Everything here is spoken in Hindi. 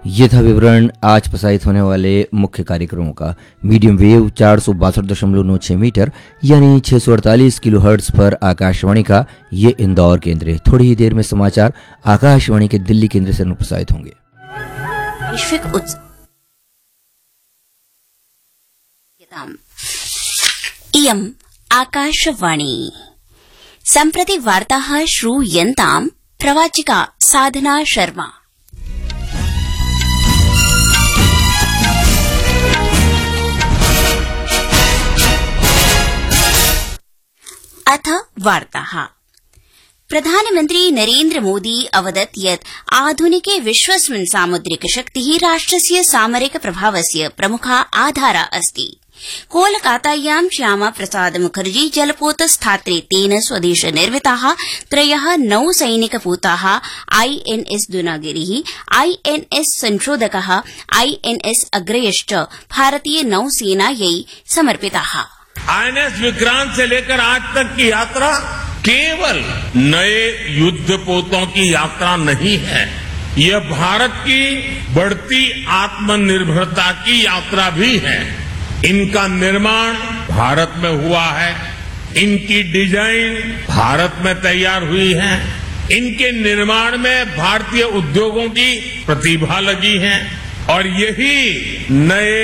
ये था विवरण आज प्रसारित होने वाले मुख्य कार्यक्रमों का। मीडियम वेव 462.96 मीटर यानी 648 किलोहर्ट्ज पर आकाशवाणी का ये इंदौर केंद्र है। थोड़ी ही देर में समाचार आकाशवाणी के दिल्ली केंद्र से प्रसारित होंगे। इयम् आकाशवाणी। सम्प्रति वार्ताः श्रूयन्ताम् प्रवाचिका साधना शर्मा। अथ वार्ताः। प्रधानमन्त्री नरेन्द्र मोदी अवदत् यत् आधुनिके विश्वस्मिन् सामुद्रिक शक्तिः राष्ट्रस्य सामरिक प्रभावस्य प्रमुखा आधारा अस्ति। कोलकातायां श्यामा प्रसाद मुखर्जी जलपोतस्थात्रे स्वदेश निर्मिताः 3 नौसैनिकपूताः आईएनएस दुनागिरिः, आईएनएस संशोधकः, आईएनएस अग्रयश्च भारतीय नौसेनायै समर्पिताः। आईएनएस विक्रांत से लेकर आज तक की यात्रा केवल नए युद्धपोतों की यात्रा नहीं है, यह भारत की बढ़ती आत्मनिर्भरता की यात्रा भी है। इनका निर्माण भारत में हुआ है, इनकी डिजाइन भारत में तैयार हुई है, इनके निर्माण में भारतीय उद्योगों की प्रतिभा लगी है और यही नए